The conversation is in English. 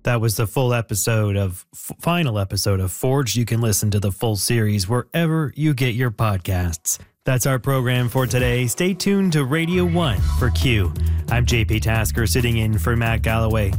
That was the final episode of Forged. You can listen to the full series wherever you get your podcasts. That's our program for today. Stay tuned to Radio 1 for Q. I'm JP Tasker, sitting in for Matt Galloway.